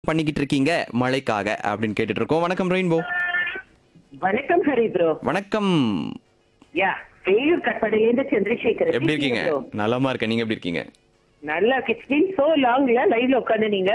பண்ணிக்கிட்டு இருக்கீங்க மழைக்காக அப்படின்னு கேட்டுட்டு இருக்கோம். வணக்கம் ரெயின்போ. வணக்கம் ஹரி ப்ரோ. வணக்கம். யா வேலூர் கட்படையிலிருந்து சந்திரசேகர். எப்படி இருக்கீங்க? நலமா இருக்கேன். நீங்க எப்படி இருக்கீங்க? நல்லா இட்ஸ் பீன் சோ லாங்ல லைவ்ல உட்கார்ந்து நீங்க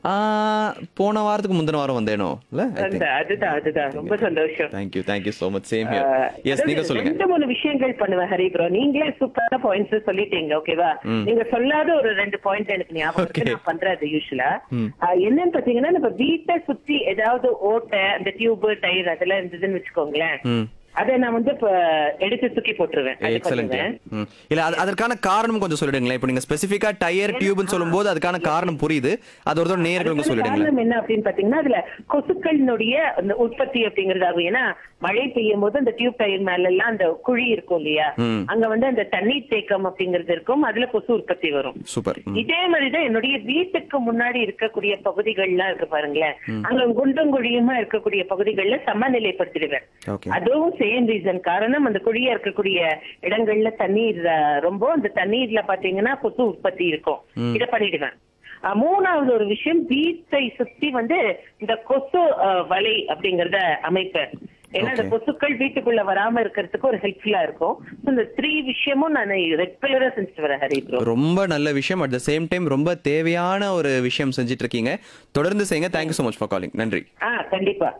போன வாரத்துக்கு முந்தின வாரம் வந்தேனோ இல்ல? அதுதான் ரொம்ப சந்தோஷம். Thank you so much. Same here. Yes, நீங்க சொல்லுங்க. ரெண்டு மூணு விஷயங்கள் பண்ணுவேன் ஹரி ப்ரோ. நீங்களே சூப்பரான பாயிண்ட்ஸ் சொல்லிட்டீங்க. ஓகேவா? நீங்க சொல்லாத ஒரு ரெண்டு பாயிண்ட் எனக்கு ஞாபகம் இருக்கு. நான் பண்றது யூசுவலா என்னன்னு பாத்தீங்கன்னா, நம்ம வீட்டை சுத்தி ஏதாவது ஓட்டை அந்த டியூப் டயர் அதெல்லாம் இருந்ததுன்னு வச்சுக்கோங்களேன், அதை நான் வந்து இப்ப எடுத்து தூக்கி போட்டுருவேன். இல்ல அதற்கான காரணம் கொஞ்சம் சொல்லிடுங்களேன். இப்போ நீங்க ஸ்பெசிபிக்கா டயர் டியூப்னு சொல்லும்போது அதுக்கான காரணம் புரியுது. அது ஒரு நேயர்களுக்கு சொல்லிடுங்க. காரணம் என்ன அப்படின்னு பாத்தீங்கன்னா, அதுல கொசுக்களினுடைய அந்த உற்பத்தி அப்படிங்கறதாகும். ஏன்னா மழை பெய்யும் போது அந்த டியூப் டயர் மேல எல்லாம் அந்த குழி இருக்கும் இல்லையா, அங்க வந்து அந்த தண்ணீர் தேக்கம் அப்படிங்கிறது இருக்கும். அதுல கொசு உற்பத்தி வரும். சூப்பர். இதே மாதிரிதான் என்னுடைய வீட்டுக்கு முன்னாடி இருக்கக்கூடிய பகுதிகள்லாம் இருக்கு பாருங்களேன், அங்க குண்டும் குழியுமா இருக்கக்கூடிய பகுதிகள்ல சமநிலைப்படுத்திடுவேன். அதுவும் சேம் ரீசன். காரணம், அந்த குழியா இருக்கக்கூடிய இடங்கள்ல தண்ணீர் ரொம்ப, அந்த தண்ணீர்ல பாத்தீங்கன்னா கொசு உற்பத்தி இருக்கும். இதை பண்ணிடுவேன். மூணாவது ஒரு விஷயம், வீட்டை சுத்தி வந்து இந்த கொசு வலை அப்படிங்கறத அமைப்பேன். ஏன்னா அந்த கொசுக்கள் வீட்டுக்குள்ள வராம இருக்கிறதுக்கு ஒரு ஹெல்ப்ஃபுல்லா இருக்கும். இந்த 3 விஷயமும் நான் ரெகுலரா செஞ்சுட்டு வரேன் ஹரி ப்ரோ. ரொம்ப நல்ல விஷயம். அட் த சேம் டைம் ரொம்ப தேவையான ஒரு விஷயம் செஞ்சுட்டு இருக்கீங்க. தொடர்ந்து செய்யுங்க. Thank you so much for calling. நன்றி. கண்டிப்பா.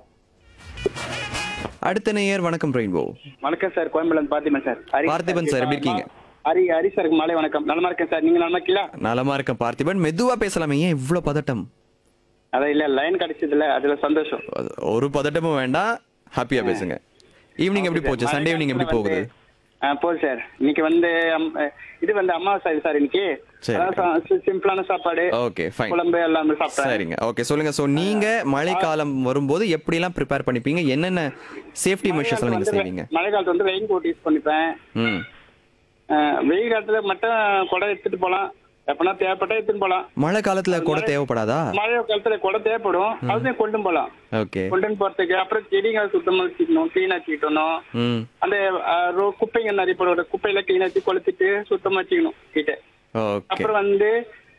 அடுத்த நேயர். வணக்கம் ரெயின்போ. வணக்கம் sir. கோயம்புல Parthiban sir. Parthiban sir, எப்படி இருக்கீங்க? ஹரி சார் மாலை வணக்கம். நலமா இருக்கேன் சார். நீங்க நலமா இருக்கீங்களா? நலமா இருக்கேன் பார்த்திபன். மெதுவா பேசலாமே, ஏன் இவ்வளவு பதட்டம்? அதான் இல்ல லைன் கிடைச்சதுல அதுல சந்தோஷம். ஒரு பதட்டமும் வேண்டாம், ஹாப்பியா பேசுங்க. ஈவினிங் எப்படி போச்சு? சண்டே ஈவினிங் எப்படி போகுது? போகுது சார். இன்னைக்கு வந்து இது வந்து அமாவாசை சார். இன்னைக்கு சிம்பிளான சாப்பாடு, ஓகே ஃபைன், குழம்பு எல்லாமே சாப்பிட்டேன். சரிங்க, ஓகே சொல்லுங்க. சோ நீங்க மழைக்காலம் வரும்போது எப்படி எல்லாம் ப்ரிப்பேர் பண்ணிப்பீங்க? என்னென்ன சேஃப்டி மெஷர்ஸ் நீங்க செய்வீங்க? மழை காலத்துல வந்து ரெயின் கோட் யூஸ் பண்ணிப்பேன். வெயில் காலத்துல மட்டும் குடை எடுத்துட்டு போலாம், எப்பனா தேவைப்பட்டா எடுத்துட்டு போலாம். மழை காலத்துல கூட தேவைப்படாதா? மழை காலத்துல குடை தேவைப்படும், அதுதான் கொண்டு போலாம். ஓகே, கொண்டு போறதுக்கு அப்புறம் செடிங்க சுத்தமா வச்சுக்கணும், கிளீனா வச்சுக்கணும். அந்த குப்பைங்க நிறைய போட குப்பையில கிளீனா வச்சு கொளுத்திட்டு சுத்தமா வச்சுக்கணும் கிட்ட. அப்புறம் வந்து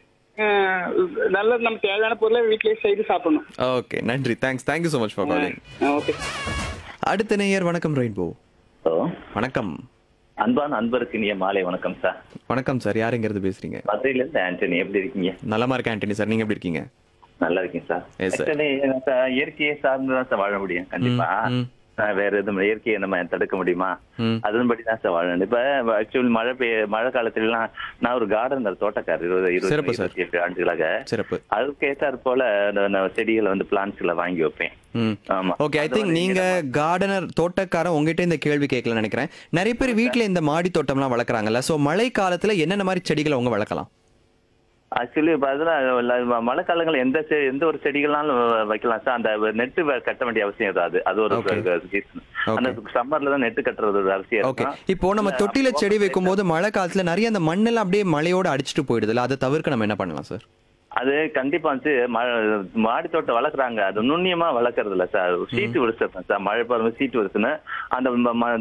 நல்ல நம்ம தேவையான பொருளை வீட்லயே செய்து சாப்பிடணும். ஓகே, நன்றி. Thank you so much for calling. Okay. அடுத்த நேயர். வணக்கம் ரெயின்போ. வணக்கம். அன்பான அன்பருக்கு இனிய மாலை வணக்கம் சார். வணக்கம் சார். யார் எங்க இருந்து பேசுறீங்க? மதுரையில இருந்து ஆண்டனி. எப்படி இருக்கீங்க? நலமா இருக்கேன் ஆண்டனி சார். நீங்க எப்படி இருக்கீங்க? நல்லா இருக்கீங்க சார். இயற்கையை சார்ந்துதான் சார் வாழ முடியும். கண்டிப்பா வேற எதுவும் இயற்கையை நம்ம தடுக்க முடியுமா? அதன்படி தான் சார் வாழணும். இப்ப ஆக்சுவலி மழை காலத்துல எல்லாம் நான் ஒரு கார்டனர், தோட்டக்காரர், 28 ஆண்டுகளாக. அதுக்கு ஏற்றாற் போல செடிகளை வந்து பிளான்ட்ஸ்களை வாங்கி வைப்பேன். ஓகே, ஐ திங்க் நீங்க கார்டனர், தோட்டக்காரன், உங்ககிட்ட இந்த கேள்வி கேட்கல நினைக்கிறேன். நிறைய பேர் வீட்டுல இந்த மாடி தோட்டம் எல்லாம் வளர்க்குறாங்கல்ல. சோ மழை காலத்துல என்னென்ன மாதிரி செடிகளை அவங்க வளர்க்கலாம்? ஆக்சுவலி பாத்தீங்கன்னா மழை காலங்கள் எந்த ஒரு செடிகள்னாலும் வைக்கலாம் சார். அந்த நெட்டு கட்ட வேண்டிய அவசியம் இருக்காது. அது ஒரு அந்த சம்மர்ல தான் நெட்டு கட்டுறது ஒரு அவசியம். ஓகே, இப்போ நம்ம தொட்டில செடி வைக்கும் போது மழை காலத்துல நிறைய அந்த மண்ணெல்லாம் அப்படியே மழையோட அடிச்சுட்டு போயிடுதுல, அதை தவிர்க்க நம்ம என்ன பண்ணலாம் சார்? அது கண்டிப்பா வந்து மாடி தோட்டம் வளர்க்குறாங்க, அது நுண்ணியமா வளர்க்கறது இல்ல சார். சீட்டு விரிச்சிருப்பேன் சார். மழை பருவம் சீட்டு விரிச்சுன்னு அந்த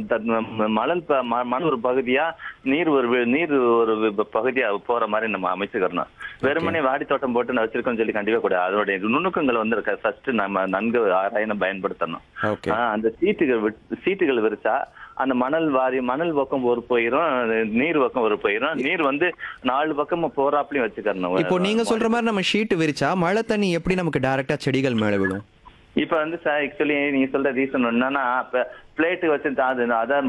மண் ஒரு பகுதியா, நீர் ஒரு பகுதியா போற மாதிரி நம்ம அமைச்சுக்கணும். வெறுமனே வாடி தோட்டம் போட்டு நான் வச்சிருக்கோம்னு சொல்லி கண்டிப்பா கூட அதோடைய நுணுக்கங்கள் வந்து ஃபர்ஸ்ட் நம்ம நன்கு ஆராய்ந்து பயன்படுத்தணும். அந்த சீட்டுகள் விரிச்சா அந்த மணல் பக்கம் ஒரு போயிரும், நீர் பக்கம் ஒரு போயிரும். நீர் வந்து 4 பக்கமும் போறாப்லயும் வச்சுக்கணும். இப்போ நீங்க சொல்ற மாதிரி நம்ம ஷீட் விரிச்சா மழை தண்ணி எப்படி நமக்கு டைரக்டா செடிகள் மேல விழும்? இப்ப வந்து சார் ஆக்சுவலி நீங்க சொல்ற ரீசன் என்னன்னா, பிளேட்டு வச்சு அதாவது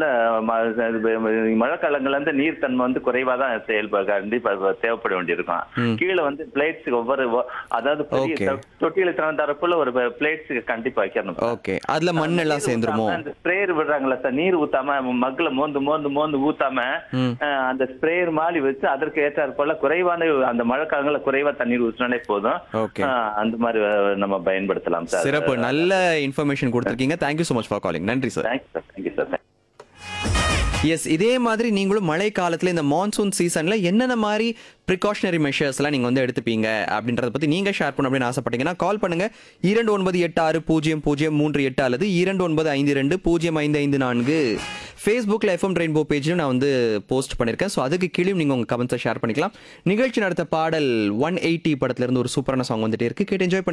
மழை காலங்கள்ல இருந்து நீர் தன்மை வந்து குறைவா தான் கண்டிப்பா தேவைப்பட வேண்டியிருக்கும். கீழே வந்து பிளேட்ஸ் ஒவ்வொரு, அதாவது தொட்டியில தரப்புல ஒரு பிளேட்ஸுக்கு கண்டிப்பா வைக்கணும். ஓகே, அதுல மண் எல்லாம் சேர்ந்துருமோ? அந்த ஸ்ப்ரேயர் விடுறாங்களா சார், நீர் ஊத்தாம மக்களை மோந்து ஊத்தாம அந்த ஸ்ப்ரேயர் மாதிரி வச்சு அதற்கு ஏற்றாற் போல குறைவான அந்த மழை காலங்கள்ல குறைவா தண்ணீர் ஊற்றினாலே போதும். அந்த மாதிரி நம்ம பயன்படுத்தலாம் சார். சிறப்பு, நல்ல information கொடுத்திருக்கீங்க. Thank you so much for calling. நன்றி சார். எஸ், இதே மாதிரி நீங்களும் மழை காலத்துல இந்த மான்சூன் சீசன்ல என்னென்ன மாதிரி ப்ரிகாஷனரி மெஷர்ஸ் எல்லாம் நீங்க வந்து எடுத்துப்பீங்க அப்படின்றத பத்தி நீங்க ஷேர் பண்ண அப்படின்னு ஆசைப்பட்டீங்கன்னா கால் பண்ணுங்க 29860038 அல்லது 2952055554. ஃபேஸ்புக்ல எஃப்எம் ரெயின்போ பேஜ்ல நான் வந்து போஸ்ட் பண்ணிருக்கேன். ஸோ அதுக்கு கீழே நீங்க உங்க கமெண்ட்ஸை ஷேர் பண்ணிக்கலாம். நிகழ்ச்சி நடத்த பாடல் 180 படத்துல இருந்து ஒரு சூப்பரான சாங் வந்துட்டே இருக்கு, கேட்டு என்ஜாய்